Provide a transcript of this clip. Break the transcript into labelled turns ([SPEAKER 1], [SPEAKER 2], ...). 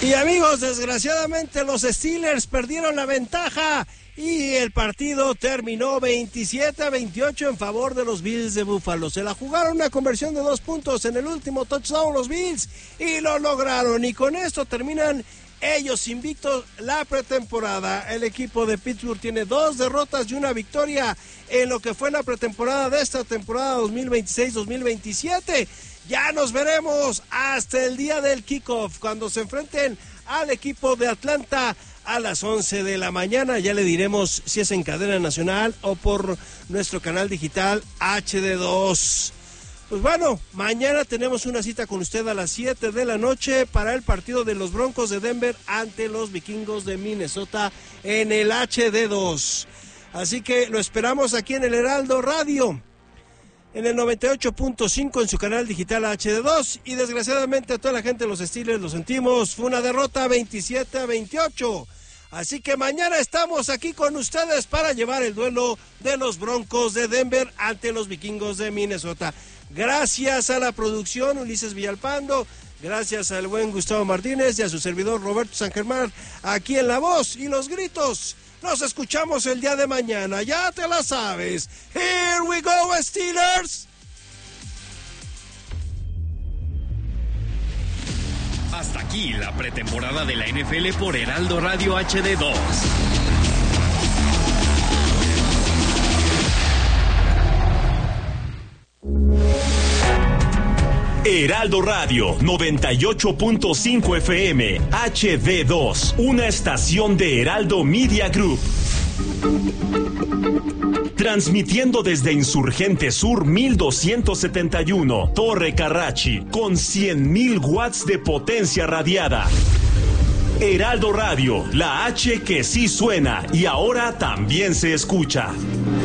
[SPEAKER 1] Y amigos, desgraciadamente los Steelers perdieron la ventaja y el partido terminó 27-28 en favor de los Bills de Buffalo. Se la jugaron una conversión de 2 puntos en el último touchdown los Bills y lo lograron. Y con esto terminan ellos invictos la pretemporada. El equipo de Pittsburgh tiene 2 derrotas y 1 victoria en lo que fue la pretemporada de esta temporada 2026-2027. Ya nos veremos hasta el día del kickoff, cuando se enfrenten al equipo de Atlanta a las 11 de la mañana. Ya le diremos si es en cadena nacional o por nuestro canal digital HD2. Pues bueno, mañana tenemos una cita con usted a las 7 de la noche para el partido de los Broncos de Denver ante los Vikingos de Minnesota en el HD2. Así que lo esperamos aquí en el Heraldo Radio, en el 98.5 en su canal digital HD2, y desgraciadamente a toda la gente de los Steelers lo sentimos, fue una derrota 27-28. Así que mañana estamos aquí con ustedes para llevar el duelo de los Broncos de Denver ante los Vikingos de Minnesota. Gracias a la producción Ulises Villalpando, gracias al buen Gustavo Martínez y a su servidor Roberto San Germán aquí en la voz y los gritos. Nos escuchamos el día de mañana, ya te la sabes. Here we go, Steelers.
[SPEAKER 2] Hasta aquí la pretemporada de la NFL por Heraldo Radio HD2. Heraldo Radio 98.5 FM HD2, una estación de Heraldo Media Group. Transmitiendo desde Insurgente Sur 1271, Torre Carrachi, con 100,000 watts de potencia radiada. Heraldo Radio, la H que sí suena y ahora también se escucha.